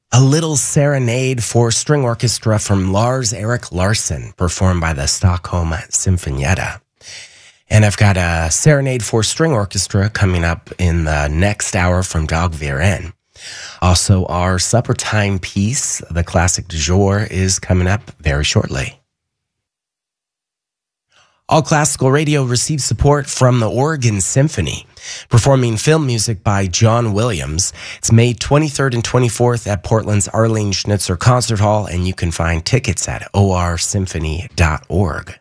A Little Serenade for String Orchestra from Lars Erik Larsson, performed by the Stockholm Sinfonietta. And I've got a Serenade for String Orchestra coming up in the next hour from Dag Viren. Also, our supper time piece, the classic du jour, is coming up very shortly. All Classical Radio receives support from the Oregon Symphony, performing film music by John Williams. It's May 23rd and 24th at Portland's Arlene Schnitzer Concert Hall, and you can find tickets at orsymphony.org.